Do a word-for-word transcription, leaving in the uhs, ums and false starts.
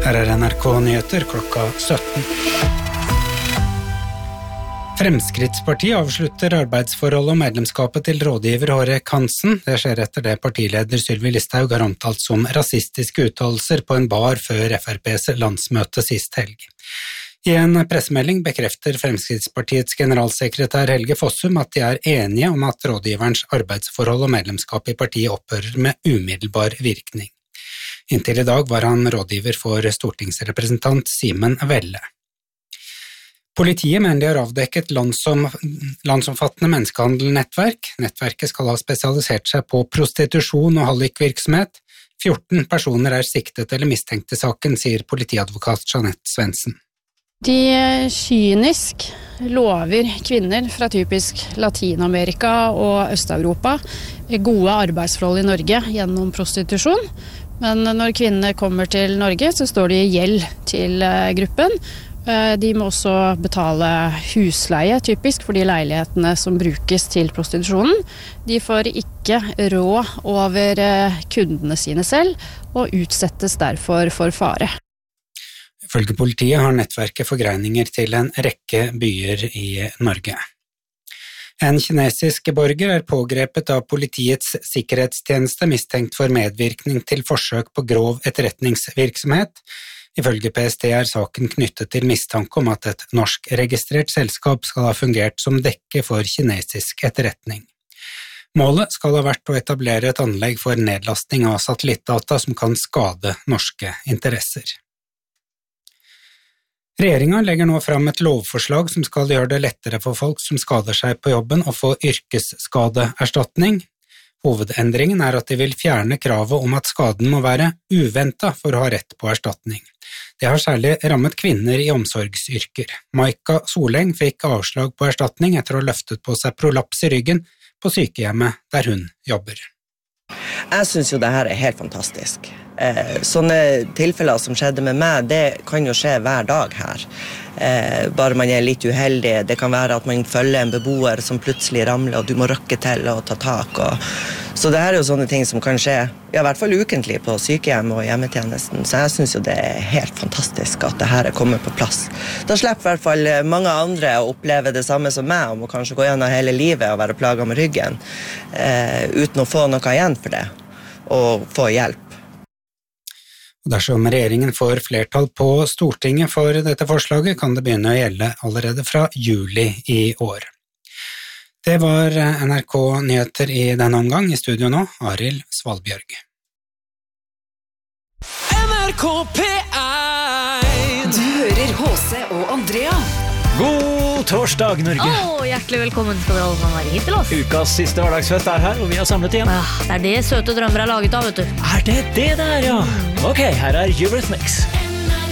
Her er N R K Nyheter klokka sytten. Fremskrittspartiet avslutter arbeidsforhold og medlemskapet til rådgiver Hårek Hansen. Det skjer etter det partileder Sylvi Listhaug har omtalt som rasistiske uttalelser på en bar før F R P's landsmøte sist helg. I en pressemelding bekrefter Fremskrittspartiets generalsekretær Helge Fossum at de er enige om at rådgiverens arbeidsforhold og medlemskap i partiet opphører med umiddelbar virkning. Inntil i dag var han rådgiver for stortingsrepresentant Simen Velle. Politiet mener de har avdekket landsom, landsomfattende menneskehandelnettverk. Nettverket skal ha spesialisert seg på prostitusjon og hallikvirksomhet. fjorten personer er siktet eller mistenkt i saken, sier politiadvokat Jeanette Svendsen. De kynisk lover kvinner fra typisk Latinamerika og Øst-Europa gode arbeidsforhold i Norge gjennom prostitusjon. Men når kvinnene kommer til Norge, så står de i gjeld til gruppen. De må også betale husleie, typisk, for de leilighetene som brukes til prostitusjonen. De får ikke råd over kundene sine selv, og utsettes derfor for fare. Ifølge politiet har nettverket forgreininger til en rekke byer i Norge. En kinesisk borger er pågrepet av politiets sikkerhetstjeneste mistenkt for medvirkning til forsøk på grov etterretningsvirksomhet. Ifølge P S T er saken knyttet til mistanke om at et norsk-registrert selskap skal ha fungert som dekke for kinesisk etterretning. Målet skal ha vært å etablere et anlegg for nedlasting av satellittdata som kan skade norske interesser. Regjeringen legger nå fram et lovforslag som skal gjøre det lettere for folk som skader seg på jobben å få yrkesskadeerstatning. Hovedendringen er at de vil fjerne kravet om at skaden må være uventet for å ha rett på erstatning. Det har særlig rammet kvinner i omsorgsyrker. Maika Soleng fikk avslag på erstatning etter å ha løftet på seg prolaps i ryggen på sykehjemmet der hun jobber. Jeg synes jo det her er helt fantastisk. Eh, sånne tilfeller som skjedde med meg, det kan jo skje hver dag her. Eh, bare man er litt uheldig. Det kan være at man følger en beboer som plutselig ramler, og du må røkke til og ta tak. Og... Så det her er jo sånne ting som kan skje, ja, i hvert fall ukentlig på sykehjem og hjemmetjenesten. Så jeg synes jo det er helt fantastisk at det her er kommet på plass. Da slipper i hvert fall mange andre å oppleve det samme som meg, om å kanskje gå gjennom hele livet og være plaget med ryggen, eh, uten å få noe igjen for det, og få hjelp. Dersom regjeringen får flertall på Stortinget for dette forslaget, kan det begynne å gjelde allerede fra juli i år. Det var N R K Nyheter i denne omgang. I studio nå, Arild Svalbjørg. N R K P én. Du hører H C og Andrea. God torsdag, Norge. Åh, hjertelig velkommen skal dere alle sammen være hit til oss. Ukas siste hverdagsfest er her, og vi har samlet igjen. Ah, det er det søte drømmer er laget av, vet du. Er det det der, ja? Ok, her er Eurythmics.